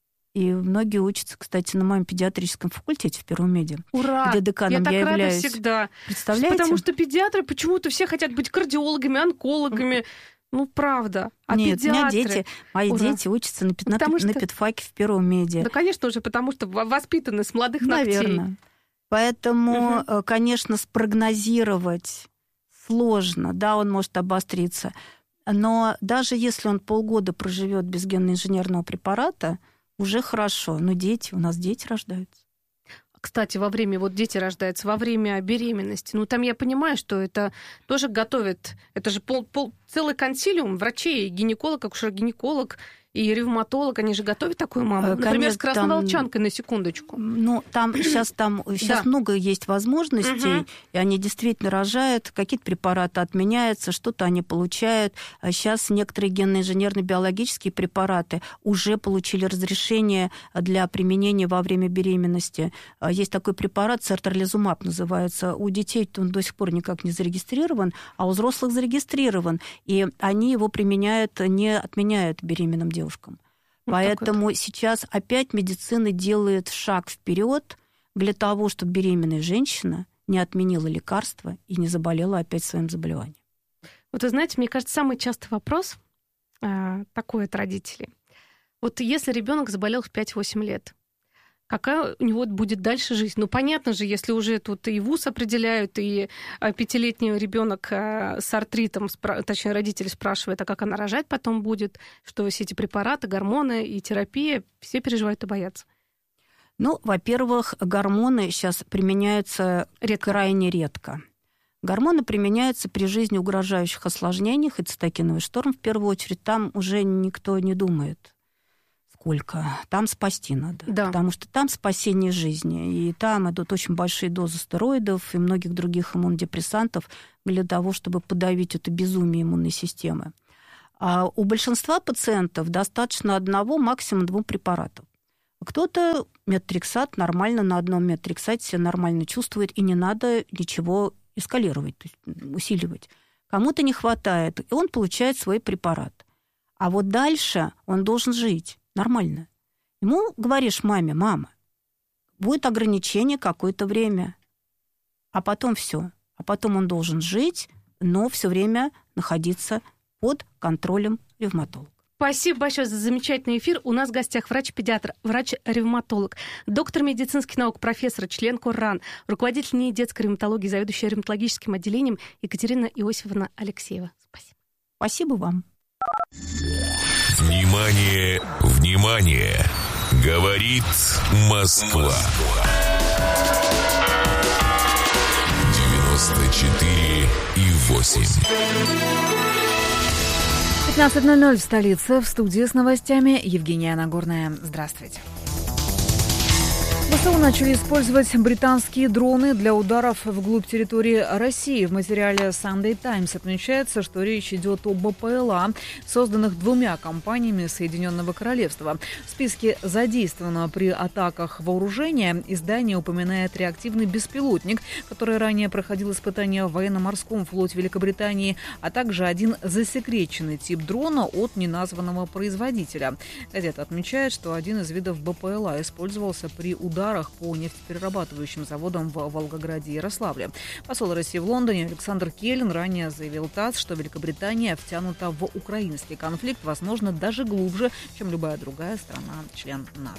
И многие учатся, кстати, на моем педиатрическом факультете в Первом меди. Ура! Где деканом я, я так являюсь. Рада всегда. Представляете? Потому что педиатры почему-то все хотят быть кардиологами, онкологами. Ну, правда. А Нет, педиатры... у меня дети, мои Ура. дети учатся на, на, что... на педфаке в Первом меди. Да, конечно же, потому что воспитаны с молодых ногтей. Наверное. Поэтому, угу. конечно, спрогнозировать сложно. Да, он может обостриться. Но даже если он полгода проживет без генно-инженерного препарата, уже хорошо. Но дети, у нас дети рождаются. Кстати, во время, вот дети рождаются во время беременности. Ну, там я понимаю, что это тоже готовят, это же пол, пол, целый консилиум врачей, гинеколог, акушер-гинеколог и ревматолог, они же готовят такую маму. Конечно, например, с красной там, волчанкой, на секундочку. Ну, там сейчас, там, сейчас да. много есть возможностей, угу. и они действительно рожают, какие-то препараты отменяются, что-то они получают. А сейчас некоторые генно-инженерно-биологические препараты уже получили разрешение для применения во время беременности. Есть такой препарат, сертрализумаб называется. У детей он до сих пор никак не зарегистрирован, а у взрослых зарегистрирован. И они его применяют, не отменяют беременным девушкам. девушкам. Вот Поэтому вот. Сейчас опять медицина делает шаг вперед для того, чтобы беременная женщина не отменила лекарства и не заболела опять своим заболеванием. Вот вы знаете, мне кажется, самый частый вопрос э, такой от родителей. Вот если ребенок заболел в пять-восемь лет, какая у него будет дальше жизнь? Ну, понятно же, если уже тут и вуз определяют, и пятилетний ребенок с артритом, точнее, родители спрашивают, а как она рожать потом будет, что все эти препараты, гормоны и терапия, все переживают и боятся. Ну, во-первых, гормоны сейчас применяются редко. крайне редко. Гормоны применяются при жизни угрожающих осложнениях, и цитокиновый шторм, в первую очередь, там уже никто не думает, сколько. Там спасти надо. Да. Потому что там спасение жизни. И там идут очень большие дозы стероидов и многих других иммунодепрессантов для того, чтобы подавить это безумие иммунной системы. А у большинства пациентов достаточно одного, максимум двух препаратов. Кто-то метотрексат нормально, на одном метотрексате себя нормально чувствует, и не надо ничего эскалировать, то есть усиливать. Кому-то не хватает, и он получает свой препарат. А вот дальше он должен жить нормально. Ему говоришь маме: мама, будет ограничение какое-то время, а потом все. А потом он должен жить, но все время находиться под контролем ревматолога. Спасибо большое за замечательный эфир. У нас в гостях врач-педиатр, врач-ревматолог, доктор медицинских наук, профессор, член КОРРАН, руководитель НИИ детской ревматологии, заведующая ревматологическим отделением Екатерина Иосифовна Алексеева. Спасибо. Спасибо вам. Внимание, внимание! Говорит Москва. девяносто четыре и восемь. пятнадцать ноль ноль в столице. В студии с новостями Евгения Нагорная. Здравствуйте. ВСУ начали использовать британские дроны для ударов вглубь территории России. В материале Sunday Times отмечается, что речь идет о БПЛА, созданных двумя компаниями Соединенного Королевства. В списке задействованного при атаках вооружения издание упоминает реактивный беспилотник, который ранее проходил испытания в военно-морском флоте Великобритании, а также один засекреченный тип дрона от неназванного производителя. Газета отмечает, что один из видов БПЛА использовался при ударах по нефтеперерабатывающим заводам в Волгограде и Ярославле. Посол России в Лондоне Александр Келлин ранее заявил ТАСС, что Великобритания втянута в украинский конфликт, возможно, даже глубже, чем любая другая страна-член НАТО.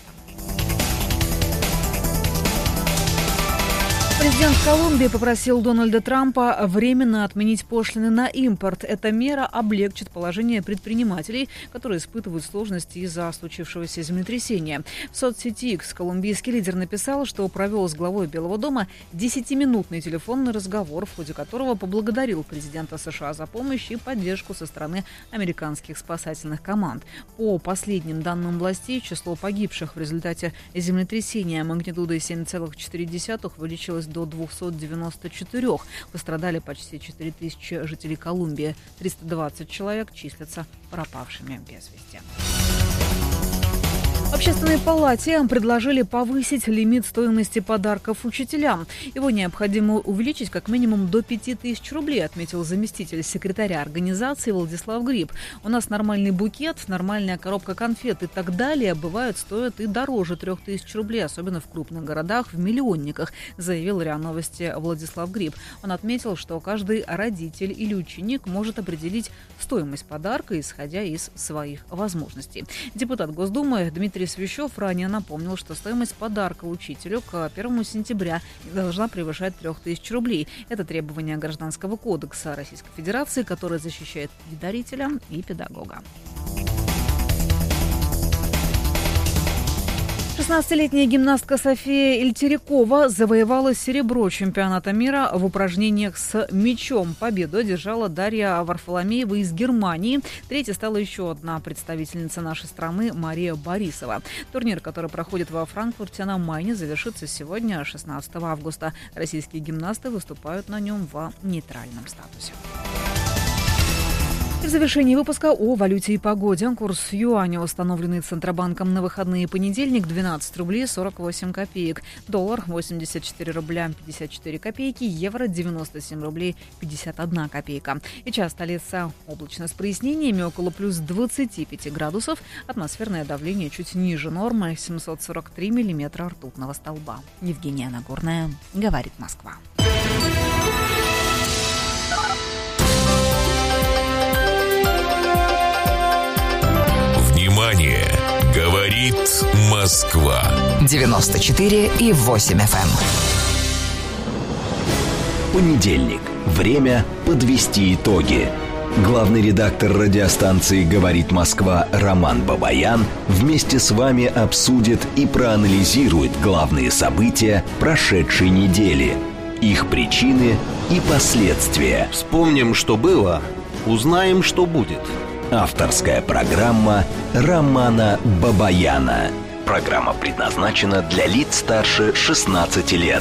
Президент Колумбии попросил Дональда Трампа временно отменить пошлины на импорт. Эта мера облегчит положение предпринимателей, которые испытывают сложности из-за случившегося землетрясения. В соцсети X колумбийский лидер написал, что провел с главой Белого дома десятиминутный телефонный разговор, в ходе которого поблагодарил президента США за помощь и поддержку со стороны американских спасательных команд. По последним данным властей, число погибших в результате землетрясения магнитудой семь целых четыре десятых увеличилось до двухсот девяноста четырёх. Пострадали почти четыре тысячи жителей Колумбии. триста двадцать человек числятся пропавшими без вести. В Общественной палате предложили повысить лимит стоимости подарков учителям. Его необходимо увеличить как минимум до пяти тысяч рублей, отметил заместитель секретаря организации Владислав Гриб. У нас нормальный букет, нормальная коробка конфет и так далее бывают стоят и дороже трех тысяч рублей, особенно в крупных городах, в миллионниках, заявил РИА Новости Владислав Гриб. Он отметил, что каждый родитель или ученик может определить стоимость подарка, исходя из своих возможностей. Депутат Госдумы Дмитрий Свящев ранее напомнил, что стоимость подарка учителю к первому сентября не должна превышать трех тысяч рублей. Это требование Гражданского кодекса Российской Федерации, который защищает и дарителя, и педагога. шестнадцатилетняя гимнастка София Ильтерикова завоевала серебро чемпионата мира в упражнениях с мячом. Победу одержала Дарья Варфоломеева из Германии. Третьей стала еще одна представительница нашей страны Мария Борисова. Турнир, который проходит во Франкфурте на Майне, завершится сегодня, шестнадцатого августа. Российские гимнасты выступают на нем в нейтральном статусе. В завершении выпуска о валюте и погоде. Курс юаня, установленный Центробанком на выходные и понедельник, двенадцать рублей сорок восемь копеек. Доллар восемьдесят четыре рубля пятьдесят четыре копейки. Евро девяносто семь рублей пятьдесят одна копейка. И час столица облачно с прояснениями, около плюс двадцати пяти градусов. Атмосферное давление чуть ниже нормы, семьсот сорок три миллиметра ртутного столба. Евгения Нагорная, говорит Москва. Внимание! Говорит Москва. девяносто четыре и восемь эф эм. Понедельник. Время подвести итоги. Главный редактор радиостанции «Говорит Москва» Роман Бабаян вместе с вами обсудит и проанализирует главные события прошедшей недели, их причины и последствия. Вспомним, что было, узнаем, что будет. Авторская программа Романа Бабаяна. Программа предназначена для лиц старше шестнадцати лет.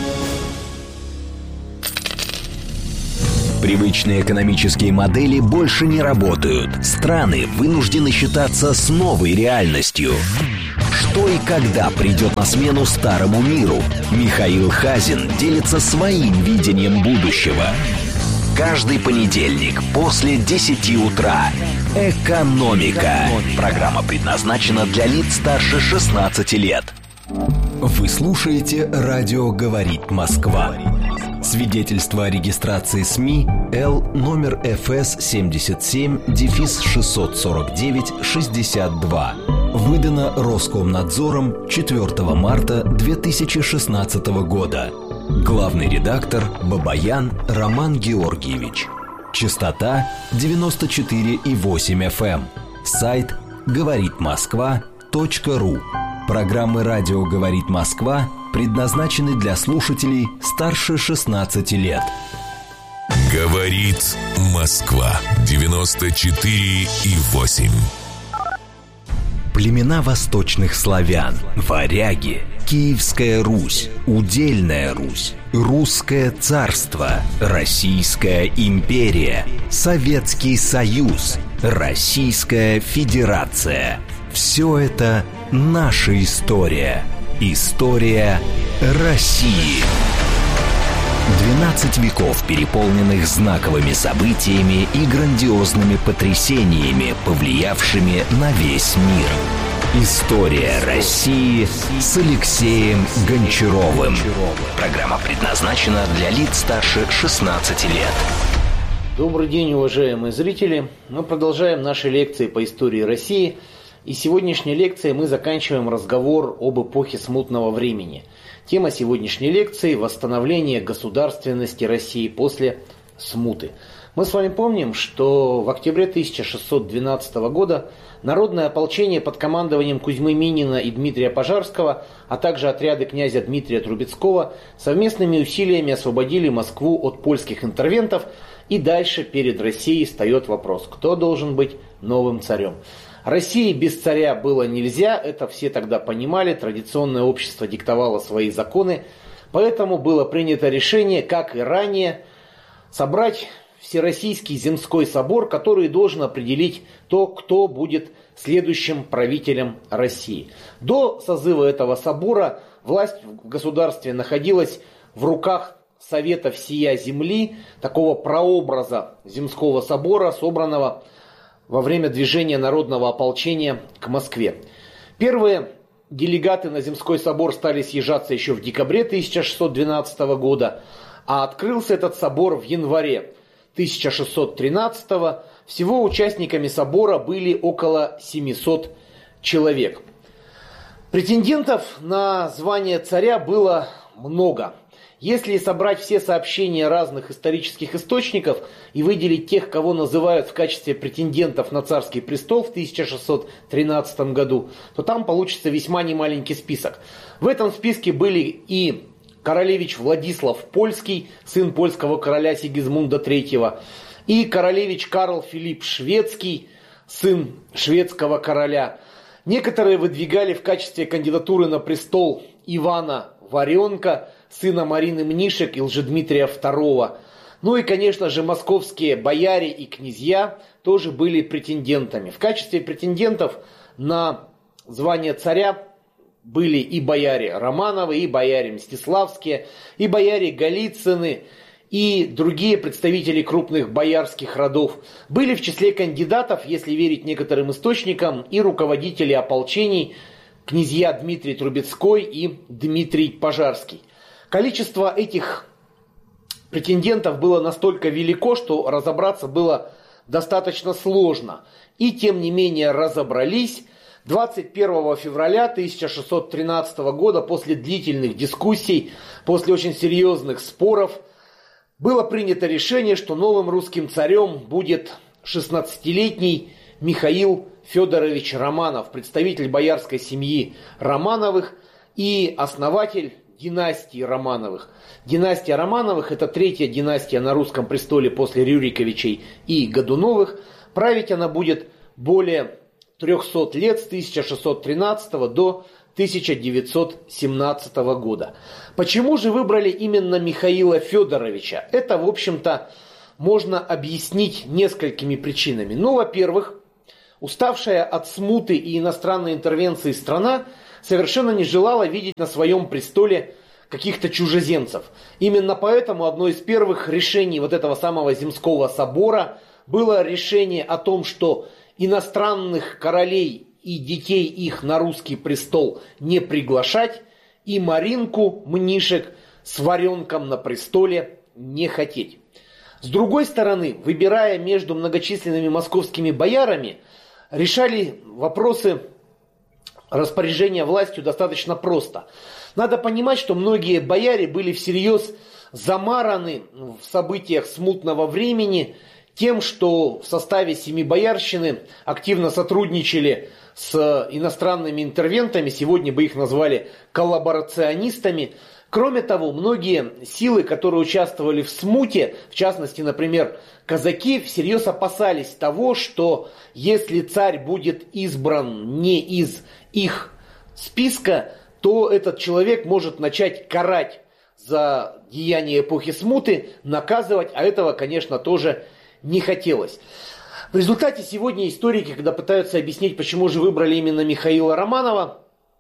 Привычные экономические модели больше не работают. Страны вынуждены считаться с новой реальностью. Что и когда придет на смену старому миру? Михаил Хазин делится своим видением будущего. Каждый понедельник после десяти утра. «Экономика». Программа предназначена для лиц старше шестнадцати лет. Вы слушаете «Радио говорит Москва». Свидетельство о регистрации СМИ Л номер эф эс семьдесят семь шестьсот сорок девять шестьдесят два. Выдано Роскомнадзором четвёртого марта две тысячи шестнадцатого года. Главный редактор Бабаян Роман Георгиевич. Частота девяносто четыре и восемь эф эм. Сайт говорит москва точка ру. Программы «Радио говорит Москва» предназначены для слушателей старше шестнадцати лет. Говорит Москва. девяносто четыре и восемь. Племена восточных славян, варяги, Киевская Русь, Удельная Русь, Русское царство, Российская империя, Советский Союз, Российская Федерация. Все это наша история. История России. двенадцать веков, переполненных знаковыми событиями и грандиозными потрясениями, повлиявшими на весь мир. История России с Алексеем Гончаровым. Программа предназначена для лиц старше шестнадцати лет. Добрый день, уважаемые зрители. Мы продолжаем наши лекции по истории России. И сегодняшней лекцией мы заканчиваем разговор об эпохе смутного времени. Тема сегодняшней лекции – восстановление государственности России после смуты. Мы с вами помним, что в октябре тысяча шестьсот двенадцатого года народное ополчение под командованием Кузьмы Минина и Дмитрия Пожарского, а также отряды князя Дмитрия Трубецкого совместными усилиями освободили Москву от польских интервентов, и дальше перед Россией встает вопрос, кто должен быть новым царем. России без царя было нельзя, это все тогда понимали, традиционное общество диктовало свои законы, поэтому было принято решение, как и ранее, собрать Всероссийский земской собор, который должен определить то, кто будет следующим правителем России. До созыва этого собора власть в государстве находилась в руках Совета всея земли, такого прообраза земского собора, собранного во время движения народного ополчения к Москве. Первые делегаты на земской собор стали съезжаться еще в декабре тысяча шестьсот двенадцатого года, а открылся этот собор в январе тысяча шестьсот тринадцатого. Всего участниками собора были около семисот человек. Претендентов на звание царя было много. Если собрать все сообщения разных исторических источников и выделить тех, кого называют в качестве претендентов на царский престол в тысяча шестьсот тринадцатом году, то там получится весьма немаленький список. В этом списке были и королевич Владислав Польский, сын польского короля Сигизмунда третьего, и королевич Карл Филипп Шведский, сын шведского короля. Некоторые выдвигали в качестве кандидатуры на престол Ивана Варенка, сына Марины Мнишек и Лжедмитрия второго. Ну и, конечно же, московские бояре и князья тоже были претендентами. В качестве претендентов на звание царя были и бояре Романовы, и бояре Мстиславские, и бояре Голицыны, и другие представители крупных боярских родов. Были в числе кандидатов, если верить некоторым источникам, и руководители ополчений, князья Дмитрий Трубецкой и Дмитрий Пожарский. Количество этих претендентов было настолько велико, что разобраться было достаточно сложно. И тем не менее разобрались. двадцать первого февраля тысяча шестьсот тринадцатого года, после длительных дискуссий, после очень серьезных споров, было принято решение, что новым русским царем будет шестнадцатилетний Михаил Федорович Романов, представитель боярской семьи Романовых и основатель династии Романовых. Династия Романовых – это третья династия на русском престоле после Рюриковичей и Годуновых. Править она будет более трехсот лет, с тысяча шестьсот тринадцатого до тысяча девятьсот семнадцатого года. Почему же выбрали именно Михаила Федоровича? Это, в общем-то, можно объяснить несколькими причинами. Ну, во-первых, уставшая от смуты и иностранной интервенции страна совершенно не желала видеть на своем престоле каких-то чужеземцев. Именно поэтому одно из первых решений вот этого самого Земского собора было решение о том, что иностранных королей и детей их на русский престол не приглашать, и Маринку Мнишек с варенком на престоле не хотеть. С другой стороны, выбирая между многочисленными московскими боярами, решали вопросы распоряжения властью достаточно просто. Надо понимать, что многие бояре были всерьез замараны в событиях смутного времени тем, что в составе Семибоярщины активно сотрудничали с иностранными интервентами, сегодня бы их назвали коллаборационистами. Кроме того, многие силы, которые участвовали в смуте, в частности, например, казаки, всерьез опасались того, что если царь будет избран не из их списка, то этот человек может начать карать за деяния эпохи смуты, наказывать, а этого, конечно, тоже не хотелось. В результате сегодня историки, когда пытаются объяснить, почему же выбрали именно Михаила Романова,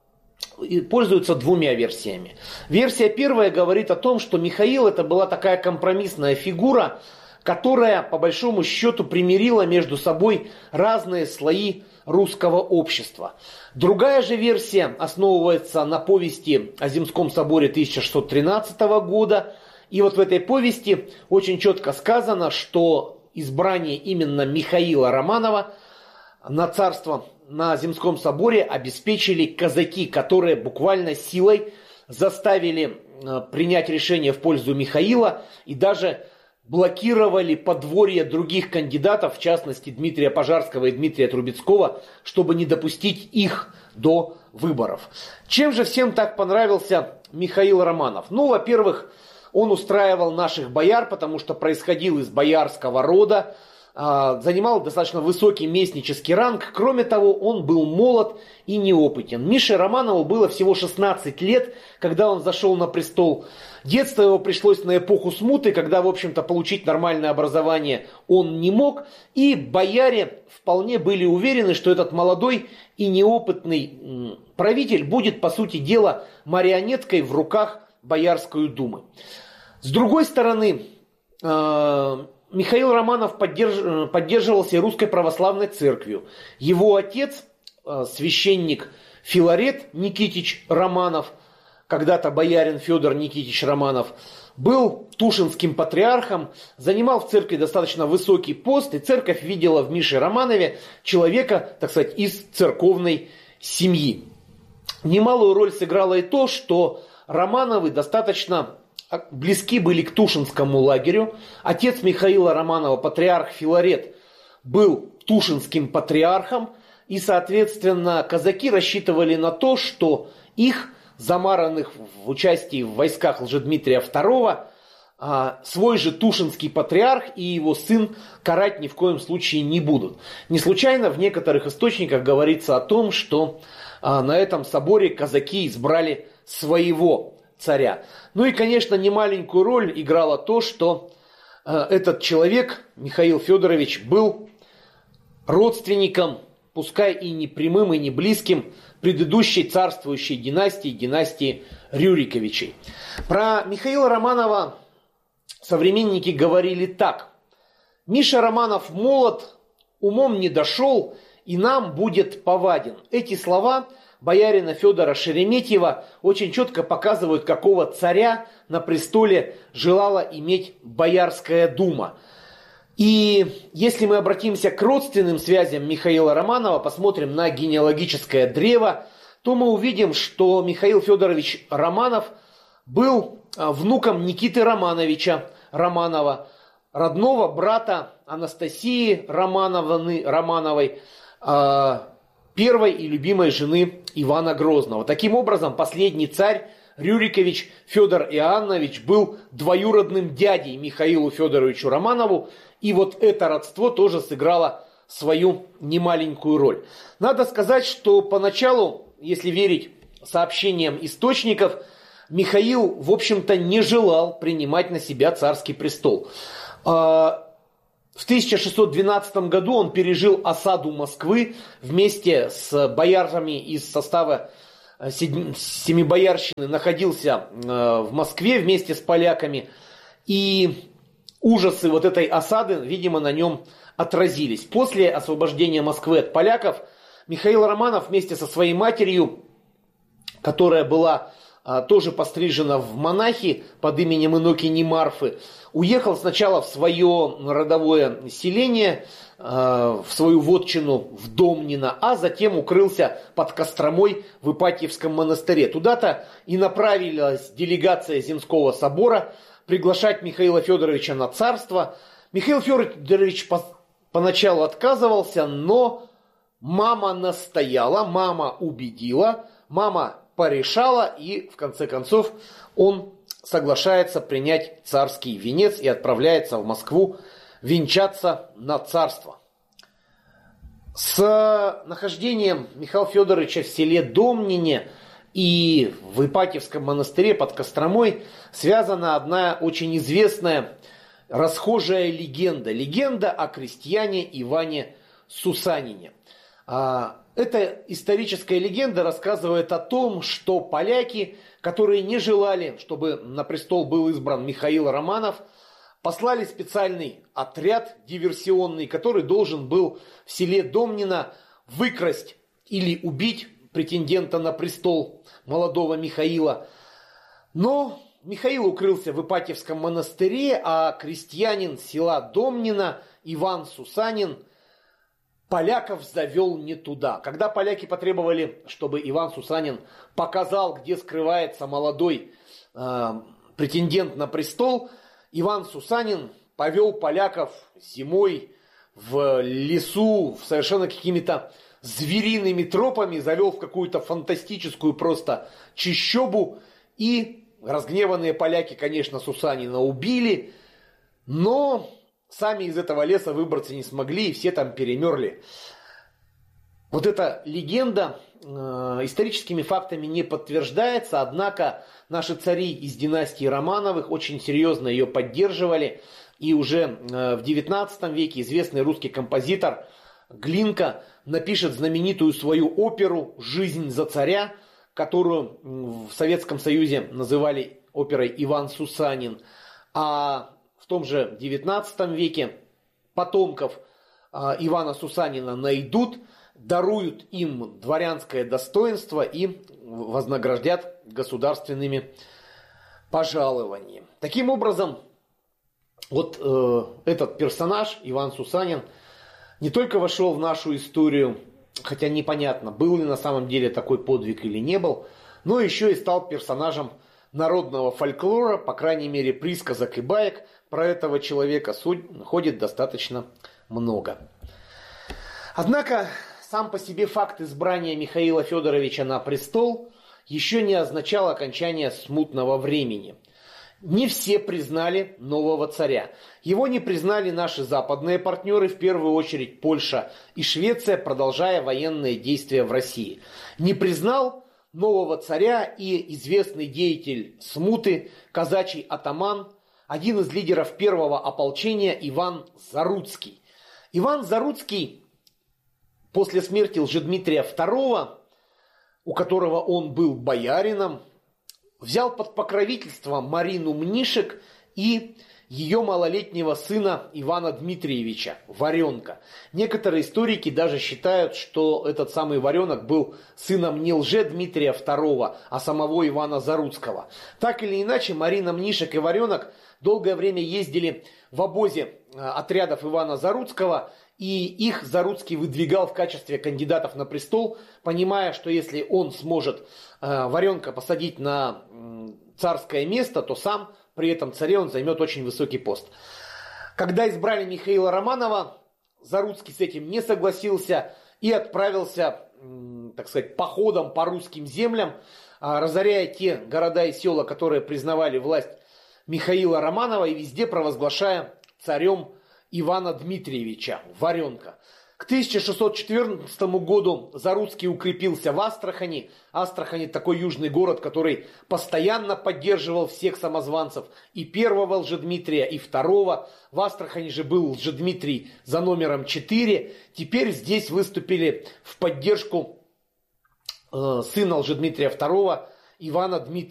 пользуются двумя версиями. Версия первая говорит о том, что Михаил это была такая компромиссная фигура, которая по большому счету примирила между собой разные слои русского общества. Другая же версия основывается на повести о Земском соборе тысяча шестьсот тринадцатого года. И вот в этой повести очень четко сказано, что избрание именно Михаила Романова на царство на Земском соборе обеспечили казаки, которые буквально силой заставили принять решение в пользу Михаила и даже блокировали подворье других кандидатов, в частности Дмитрия Пожарского и Дмитрия Трубецкого, чтобы не допустить их до выборов. Чем же всем так понравился Михаил Романов? Ну, во-первых, он устраивал наших бояр, потому что происходил из боярского рода, занимал достаточно высокий местнический ранг. Кроме того, он был молод и неопытен. Мише Романову было всего шестнадцать лет, когда он зашел на престол. Детство его пришлось на эпоху смуты, когда, в общем-то, получить нормальное образование он не мог. И бояре вполне были уверены, что этот молодой и неопытный правитель будет, по сути дела, марионеткой в руках Боярской думы. С другой стороны, Михаил Романов поддерж... поддерживался Русской Православной Церковью. Его отец, священник Филарет Никитич Романов, когда-то боярин Федор Никитич Романов, был тушинским патриархом, занимал в церкви достаточно высокий пост, и церковь видела в Мише Романове человека, так сказать, из церковной семьи. Немалую роль сыграло и то, что Романовы достаточно близки были к Тушинскому лагерю. Отец Михаила Романова, патриарх Филарет, был тушинским патриархом. И, соответственно, казаки рассчитывали на то, что их, замаранных в участии в войсках Лжедмитрия второго, свой же тушинский патриарх и его сын карать ни в коем случае не будут. Не случайно в некоторых источниках говорится о том, что на этом соборе казаки избрали своего царя. Ну и, конечно, немаленькую роль играло то, что этот человек, Михаил Федорович, был родственником, пускай и не прямым, и не близким, предыдущей царствующей династии, династии Рюриковичей. Про Михаила Романова современники говорили так: «Миша Романов молод, умом не дошел, и нам будет поваден». Эти слова боярина Федора Шереметьева очень четко показывают, какого царя на престоле желала иметь Боярская дума. И если мы обратимся к родственным связям Михаила Романова, посмотрим на генеалогическое древо, то мы увидим, что Михаил Федорович Романов был внуком Никиты Романовича Романова, родного брата Анастасии Романовны, Романовой, первой и любимой жены Ивана Грозного. Таким образом, последний царь Рюрикович Федор Иоаннович был двоюродным дядей Михаилу Федоровичу Романову, и вот это родство тоже сыграло свою немаленькую роль. Надо сказать, что поначалу, если верить сообщениям источников, Михаил, в общем-то, не желал принимать на себя царский престол. В тысяча шестьсот двенадцатом году он пережил осаду Москвы вместе с боярами из состава Семибоярщины, находился в Москве вместе с поляками, и ужасы вот этой осады, видимо, на нем отразились. После освобождения Москвы от поляков Михаил Романов вместе со своей матерью, которая была тоже пострижена в монахи под именем Инокини Марфы, уехал сначала в свое родовое селение, в свою вотчину в Домнино, а затем укрылся под Костромой в Ипатьевском монастыре. Туда-то и направилась делегация Земского собора приглашать Михаила Федоровича на царство. Михаил Федорович поначалу отказывался, но мама настояла, мама убедила, мама порешала, и в конце концов он соглашается принять царский венец и отправляется в Москву венчаться на царство. С нахождением Михаила Федоровича в селе Домнине и в Ипатьевском монастыре под Костромой связана одна очень известная расхожая легенда. Легенда о крестьяне Иване Сусанине. Эта историческая легенда рассказывает о том, что поляки, которые не желали, чтобы на престол был избран Михаил Романов, послали специальный отряд диверсионный, который должен был в селе Домнино выкрасть или убить претендента на престол молодого Михаила. Но Михаил укрылся в Ипатьевском монастыре, а крестьянин села Домнино Иван Сусанин поляков завел не туда. Когда поляки потребовали, чтобы Иван Сусанин показал, где скрывается молодой э, претендент на престол, Иван Сусанин повел поляков зимой в лесу, в совершенно какими-то звериными тропами, завел в какую-то фантастическую просто чащобу, и разгневанные поляки, конечно, Сусанина убили, но сами из этого леса выбраться не смогли, и все там перемерли. Вот эта легенда э, историческими фактами не подтверждается, однако наши цари из династии Романовых очень серьезно ее поддерживали, и уже э, в девятнадцатом веке известный русский композитор Глинка напишет знаменитую свою оперу «Жизнь за царя», которую в Советском Союзе называли оперой «Иван Сусанин», а в том же девятнадцатом веке потомков э, Ивана Сусанина найдут, даруют им дворянское достоинство и вознаградят государственными пожалованиями. Таким образом, вот э, этот персонаж, Иван Сусанин, не только вошел в нашу историю, хотя непонятно, был ли на самом деле такой подвиг или не был, но еще и стал персонажем народного фольклора, по крайней мере, присказок и баек про этого человека ходит достаточно много. Однако сам по себе факт избрания Михаила Федоровича на престол еще не означал окончания смутного времени. Не все признали нового царя. Его не признали наши западные партнеры, в первую очередь Польша и Швеция, продолжая военные действия в России. Не признал нового царя и известный деятель смуты, казачий атаман, один из лидеров первого ополчения Иван Заруцкий. Иван Заруцкий после смерти Лжедмитрия второго, у которого он был боярином, взял под покровительство Марину Мнишек и ее малолетнего сына Ивана Дмитриевича, Варенка. Некоторые историки даже считают, что этот самый Варенок был сыном не Лжедмитрия второго, а самого Ивана Заруцкого. Так или иначе, Марина Мнишек и Варенок долгое время ездили в обозе отрядов Ивана Заруцкого, и их Заруцкий выдвигал в качестве кандидатов на престол, понимая, что если он сможет э, Варенка посадить на э, царское место, то сам при этом царе он займет очень высокий пост. Когда избрали Михаила Романова, Заруцкий с этим не согласился и отправился, так сказать, походом по русским землям, разоряя те города и села, которые признавали власть Михаила Романова, и везде провозглашая царем Ивана Дмитриевича Варенка. К тысяча шестьсот четырнадцатому году Заруцкий укрепился в Астрахани. Астрахань — это такой южный город, который постоянно поддерживал всех самозванцев. И первого Лжедмитрия, и второго. В Астрахани же был Лжедмитрий за номером четыре. Теперь здесь выступили в поддержку э, сына Лжедмитрия второго, Ивана Дмитриевича.